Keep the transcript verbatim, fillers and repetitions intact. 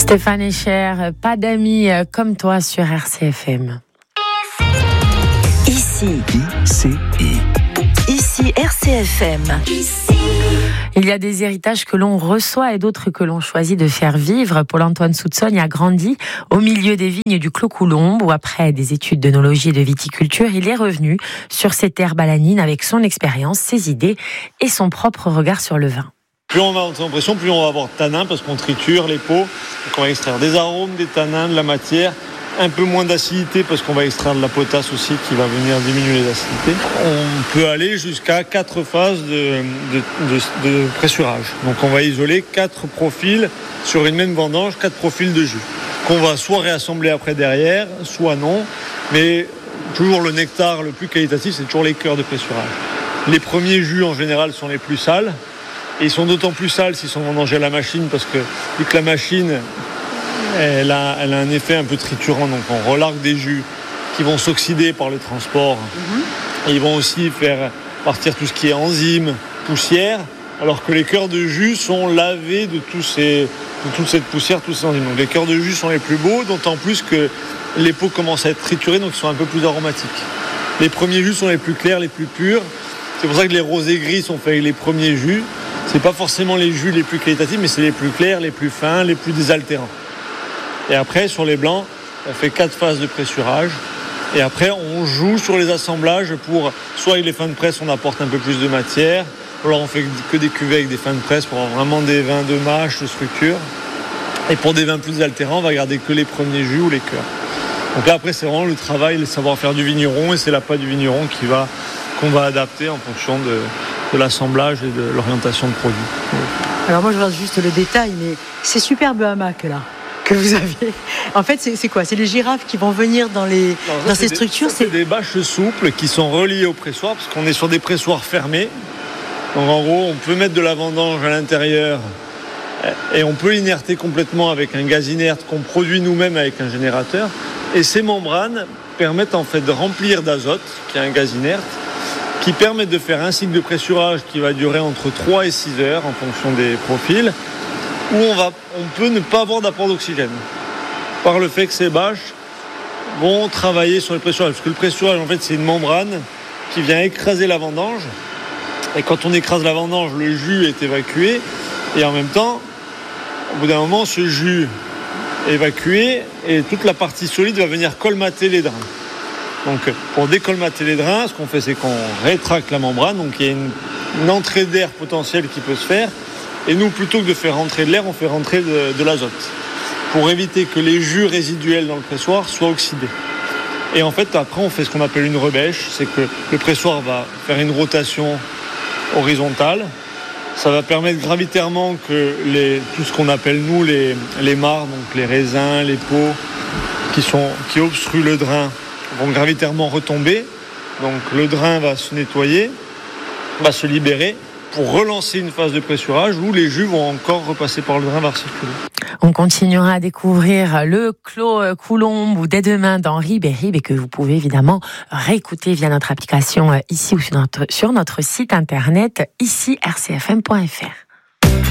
Stéphane Echer, pas d'amis comme toi sur R C F M. Ici, I C I. Ici R C F M. Ici. Il y a des héritages que l'on reçoit et d'autres que l'on choisit de faire vivre. Paul-Antoine Soutsogne a grandi au milieu des vignes du Clos Coulombe où, après des études d'œnologie et de viticulture, il est revenu sur ses terres balanines avec son expérience, ses idées et son propre regard sur le vin. Plus on va monter en pression, plus on va avoir de tanins parce qu'on triture les peaux. Donc on va extraire des arômes, des tanins, de la matière. Un peu moins d'acidité parce qu'on va extraire de la potasse aussi qui va venir diminuer les acidités. On peut aller jusqu'à quatre phases de, de, de, de pressurage. Donc on va isoler quatre profils sur une même vendange, quatre profils de jus qu'on va soit réassembler après derrière, soit non. Mais toujours le nectar le plus qualitatif, c'est toujours les cœurs de pressurage. Les premiers jus en général sont les plus sales. Et ils sont d'autant plus sales s'ils sont vendangés à la machine parce que vu que la machine Elle a, elle a un effet un peu triturant, donc on relargue des jus qui vont s'oxyder par le transport. Mmh. Et ils vont aussi faire partir tout ce qui est enzymes, poussière, alors que les cœurs de jus sont lavés de, tous ces, de toute cette poussière, tous ces enzymes. Donc les cœurs de jus sont les plus beaux, d'autant plus que les peaux commencent à être triturées, donc ils sont un peu plus aromatiques. Les premiers jus sont les plus clairs, les plus purs. C'est pour ça que les rosés gris sont faits avec les premiers jus. C'est pas forcément les jus les plus qualitatifs, mais c'est les plus clairs, les plus fins, les plus désaltérants. Et après, sur les blancs, on fait quatre phases de pressurage. Et après, on joue sur les assemblages pour... Soit avec les fins de presse, on apporte un peu plus de matière. Ou alors on fait que des cuvées avec des fins de presse pour avoir vraiment des vins de mâche, de structure. Et pour des vins plus altérants, on va garder que les premiers jus ou les cœurs. Donc là, après, c'est vraiment le travail, le savoir-faire du vigneron. Et c'est la pâte du vigneron qui va, qu'on va adapter en fonction de, de l'assemblage et de l'orientation de produit. Alors moi, je regarde juste le détail, mais c'est superbe hamac, là. Que vous avez. En fait, c'est, c'est quoi ? C'est les girafes qui vont venir dans, les, Alors, ça, dans ces structures des, ça, c'est... c'est des bâches souples qui sont reliées au pressoir, parce qu'on est sur des pressoirs fermés. Donc en gros, on peut mettre de la vendange à l'intérieur et on peut inerter complètement avec un gaz inerte qu'on produit nous-mêmes avec un générateur. Et ces membranes permettent en fait de remplir d'azote, qui est un gaz inerte, qui permet de faire un cycle de pressurage qui va durer entre trois et six heures en fonction des profils, où on, va, on peut ne pas avoir d'apport d'oxygène par le fait que ces bâches vont travailler sur le pressurage. Parce que le pressurage, en fait, c'est une membrane qui vient écraser la vendange. Et quand on écrase la vendange, le jus est évacué. Et en même temps, au bout d'un moment, ce jus est évacué et toute la partie solide va venir colmater les drains. Donc, pour décolmater les drains, ce qu'on fait, c'est qu'on rétracte la membrane. Donc, il y a une, une entrée d'air potentielle qui peut se faire. Et nous, plutôt que de faire rentrer de l'air, on fait rentrer de, de l'azote pour éviter que les jus résiduels dans le pressoir soient oxydés. Et en fait, après, on fait ce qu'on appelle une rebêche. C'est que le pressoir va faire une rotation horizontale. Ça va permettre gravitairement que les, tout ce qu'on appelle, nous, les, les mares, donc les raisins, les peaux qui, sont, qui obstruent le drain, vont gravitairement retomber. Donc le drain va se nettoyer, va se libérer, pour relancer une phase de pressurage où les jus vont encore repasser par le drain, va circuler. On continuera à découvrir le Clos Coulombe ou dès demain dans Ribéride et que vous pouvez évidemment réécouter via notre application ici ou sur notre, sur notre site internet ici r c f m point f r.